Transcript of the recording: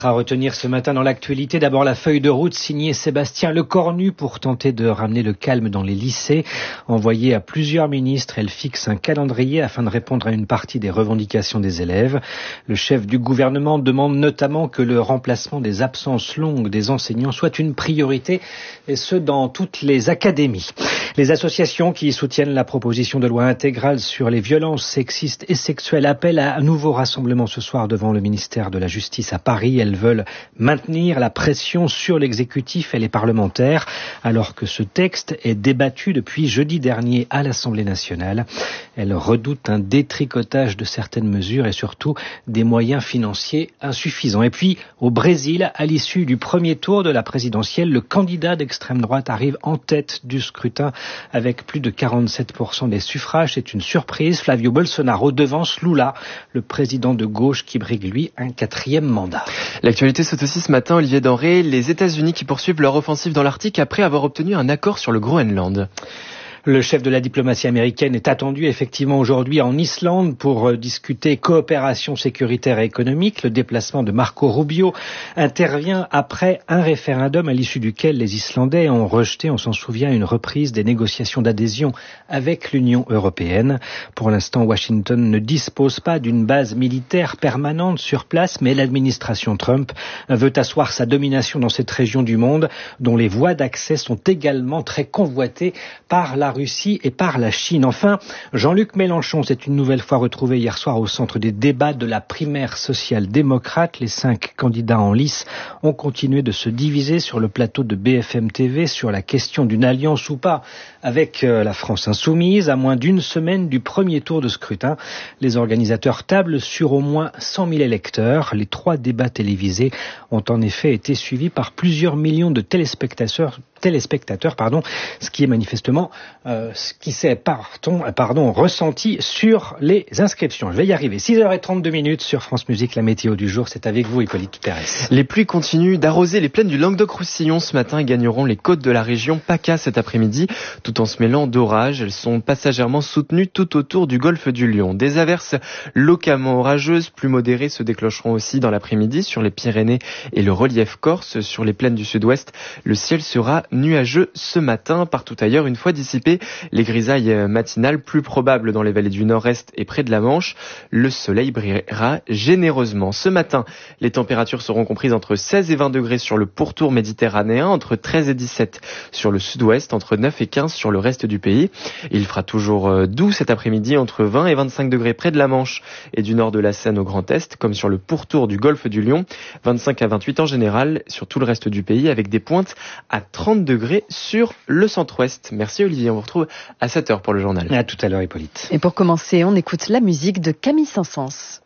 À retenir ce matin dans l'actualité, d'abord la feuille de route signée Sébastien Lecornu pour tenter de ramener le calme dans les lycées. Envoyée à plusieurs ministres, elle fixe un calendrier afin de répondre à une partie des revendications des élèves. Le chef du gouvernement demande notamment que le remplacement des absences longues des enseignants soit une priorité, et ce dans toutes les académies. Les associations qui soutiennent la proposition de loi intégrale sur les violences sexistes et sexuelles appellent à un nouveau rassemblement ce soir devant le ministère de la Justice à Paris. Elles veulent maintenir la pression sur l'exécutif et les parlementaires, alors que ce texte est débattu depuis jeudi dernier à l'Assemblée nationale. Elles redoutent un détricotage de certaines mesures et surtout des moyens financiers insuffisants. Et puis, au Brésil, à l'issue du premier tour de la présidentielle, le candidat d'extrême droite arrive en tête du scrutin avec plus de 47% des suffrages. C'est une surprise. Flavio Bolsonaro devance Lula, le président de gauche qui brigue, lui, un 4e mandat. L'actualité saute aussi ce matin, Olivier Denré, les États-Unis qui poursuivent leur offensive dans l'Arctique après avoir obtenu un accord sur le Groenland. Le chef de la diplomatie américaine est attendu effectivement aujourd'hui en Islande pour discuter coopération sécuritaire et économique. Le déplacement de Marco Rubio intervient après un référendum à l'issue duquel les Islandais ont rejeté, on s'en souvient, une reprise des négociations d'adhésion avec l'Union européenne. Pour l'instant, Washington ne dispose pas d'une base militaire permanente sur place, mais l'administration Trump veut asseoir sa domination dans cette région du monde dont les voies d'accès sont également très convoitées par la Russie et par la Chine. Enfin, Jean-Luc Mélenchon s'est une nouvelle fois retrouvé hier soir au centre des débats de la primaire social-démocrate. Les 5 candidats en lice ont continué de se diviser sur le plateau de BFM TV sur la question d'une alliance ou pas avec la France insoumise. À moins d'une semaine du premier tour de scrutin, les organisateurs tablent sur au moins 100 000 électeurs. Les 3 débats télévisés ont en effet été suivis par plusieurs millions de téléspectateurs, ce qui est manifestement ce qui s'est ressenti sur les inscriptions. Je vais y arriver. 6h32 sur France Musique, la météo du jour. C'est avec vous, Hippolyte Pérez. Les pluies continuent d'arroser les plaines du Languedoc-Roussillon ce matin et gagneront les côtes de la région PACA cet après-midi, tout en se mêlant d'orages. Elles sont passagèrement soutenues tout autour du golfe du Lion. Des averses localement orageuses, plus modérées, se déclencheront aussi dans l'après-midi sur les Pyrénées et le relief corse. Sur les plaines du sud-ouest, le ciel sera nuageux ce matin. Partout ailleurs, une fois dissipées les grisailles matinales, plus probables dans les vallées du nord-est et près de la Manche, le soleil brillera généreusement. Ce matin, les températures seront comprises entre 16 et 20 degrés sur le pourtour méditerranéen, entre 13 et 17 sur le sud-ouest, entre 9 et 15 sur le reste du pays. Il fera toujours doux cet après-midi, entre 20 et 25 degrés près de la Manche et du nord de la Seine au Grand Est, comme sur le pourtour du golfe du Lion, 25 à 28 en général sur tout le reste du pays, avec des pointes à 30 degrés sur le centre-ouest. Merci Olivier, on vous retrouve à 7h pour le journal. À tout à l'heure Hippolyte. Et pour commencer, on écoute la musique de Camille Saint-Saëns.